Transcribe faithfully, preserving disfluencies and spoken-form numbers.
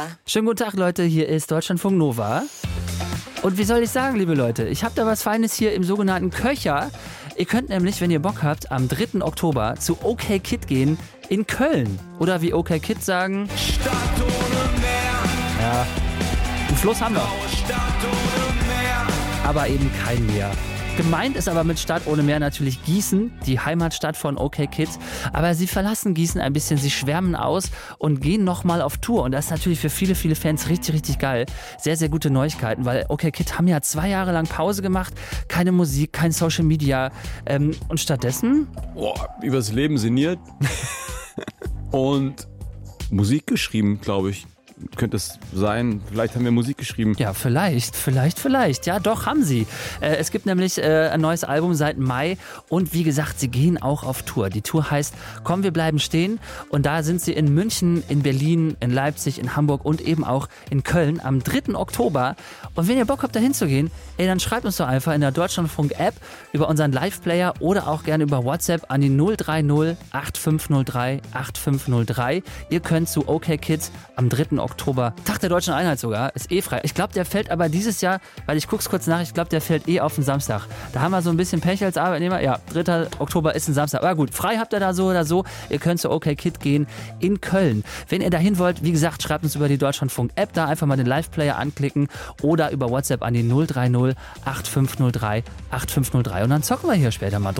Schönen guten Tag, Leute, hier ist Deutschlandfunk Nova. Und wie soll ich sagen, liebe Leute, ich habe da was Feines hier im sogenannten Köcher. Ihr könnt nämlich, wenn ihr Bock habt, am dritten Oktober zu OK Kid gehen in Köln. Oder wie OK Kid sagen... Stadt ohne Meer. Ja, einen Fluss haben wir. Stadt ohne Meer. Aber eben kein Meer. Gemeint ist aber mit Stadt ohne Meer natürlich Gießen, die Heimatstadt von OK Kid. Aber sie verlassen Gießen ein bisschen, sie schwärmen aus und gehen nochmal auf Tour. Und das ist natürlich für viele, viele Fans richtig, richtig geil. Sehr, sehr gute Neuigkeiten, weil OK Kid haben ja zwei Jahre lang Pause gemacht. Keine Musik, kein Social Media. Ähm, und stattdessen... Boah, übers Leben sinniert und Musik geschrieben, glaube ich. Könnte es sein, vielleicht haben wir Musik geschrieben. Ja, vielleicht, vielleicht, vielleicht. Ja, doch, haben sie. Äh, es gibt nämlich äh, ein neues Album seit Mai und wie gesagt, sie gehen auch auf Tour. Die Tour heißt Komm, wir bleiben stehen und da sind sie in München, in Berlin, in Leipzig, in Hamburg und eben auch in Köln am dritten Oktober. Und wenn ihr Bock habt, da hinzugehen, ey, dann schreibt uns doch einfach in der Deutschlandfunk-App über unseren Live-Player oder auch gerne über WhatsApp an die null drei null acht fünf null drei acht fünf null drei. Ihr könnt zu OK Kid am dritten Oktober, Tag der Deutschen Einheit sogar, ist eh frei. Ich glaube, der fällt aber dieses Jahr, weil ich guck's kurz nach, ich glaube, der fällt eh auf den Samstag. Da haben wir so ein bisschen Pech als Arbeitnehmer. Ja, dritter Oktober ist ein Samstag. Aber gut, frei habt ihr da so oder so. Ihr könnt zu OK Kid gehen in Köln. Wenn ihr dahin wollt, wie gesagt, schreibt uns über die Deutschlandfunk-App, da einfach mal den Live-Player anklicken oder über WhatsApp an die null drei null acht fünf null drei acht fünf null drei und dann zocken wir hier später mal